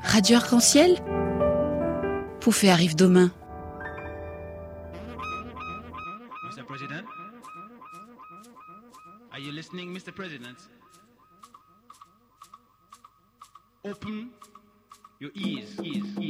Radio Arc-en-Ciel, Poufé arrive demain. Mr. President? Are you listening, Mr. President? Open your ears.